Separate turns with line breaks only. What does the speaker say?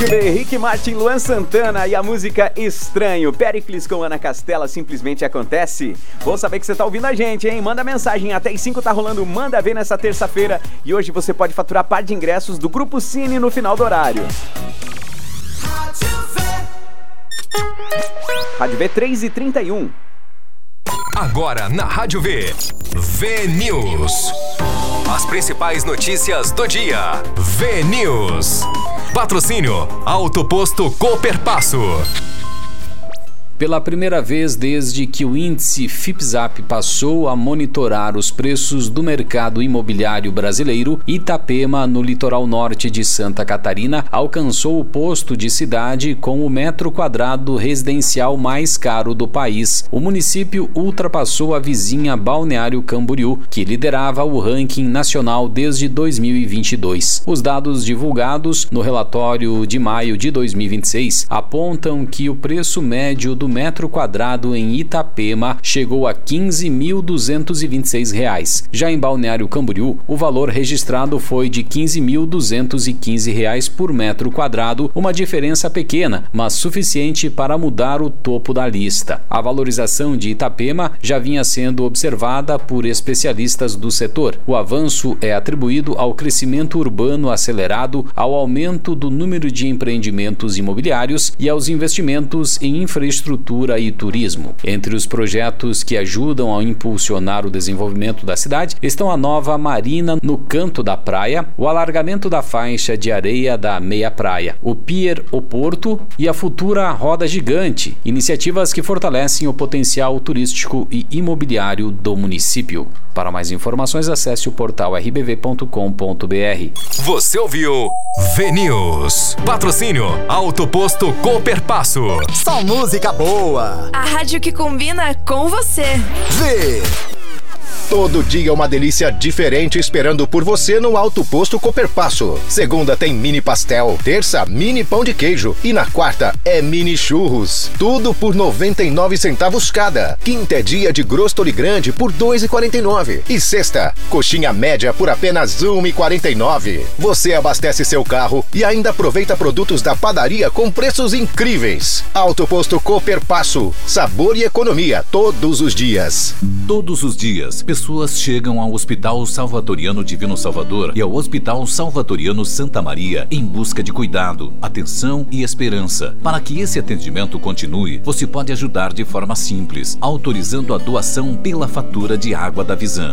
Rádio V, Rick Martin, Luan Santana e a música Estranho. Péricles com Ana Castela, simplesmente acontece. Bom saber que você tá ouvindo a gente, hein? Manda mensagem, até às 5 tá rolando Manda Ver nessa terça-feira. E hoje você pode faturar par de ingressos do Grupo Cine no final do horário. Rádio V 3h31.
Agora na Rádio V, V-News. As principais notícias do dia. V-News. Patrocínio Autoposto Cooperpasso.
Pela primeira vez desde que o índice FIPZAP passou a monitorar os preços do mercado imobiliário brasileiro, Itapema, no litoral norte de Santa Catarina, alcançou o posto de cidade com o metro quadrado residencial mais caro do país. O município ultrapassou a vizinha Balneário Camboriú, que liderava o ranking nacional desde 2022. Os dados divulgados no relatório de maio de 2026 apontam que o preço médio do metro quadrado em Itapema chegou a R$ 15.226. Já em Balneário Camboriú, o valor registrado foi de R$ 15.215 por metro quadrado, uma diferença pequena, mas suficiente para mudar o topo da lista. A valorização de Itapema já vinha sendo observada por especialistas do setor. O avanço é atribuído ao crescimento urbano acelerado, ao aumento do número de empreendimentos imobiliários e aos investimentos em infraestrutura e turismo. Entre os projetos que ajudam a impulsionar o desenvolvimento da cidade estão a nova marina no canto da praia, o alargamento da faixa de areia da meia praia, o Pier O Porto e a futura Roda Gigante, iniciativas que fortalecem o potencial turístico e imobiliário do município. Para mais informações, acesse o portal rbv.com.br.
Você ouviu V-News. Patrocínio Autoposto Cooperpasso.
Só música boa.
A rádio que combina com você.
V. Todo dia uma delícia diferente esperando por você no Alto Posto Cooperpasso. Segunda tem mini pastel, terça mini pão de queijo e na quarta é mini churros. Tudo por 99 centavos cada. Quinta é dia de grostori grande por 2,49. E sexta, coxinha média por apenas 1,49. Você abastece seu carro e ainda aproveita produtos da padaria com preços incríveis. Alto Posto Cooperpasso. Sabor e economia todos os dias.
Todos os dias, pessoas chegam ao Hospital Salvatoriano Divino Salvador e ao Hospital Salvatoriano Santa Maria em busca de cuidado, atenção e esperança. Para que esse atendimento continue, você pode ajudar de forma simples, autorizando a doação pela fatura de água da Visan.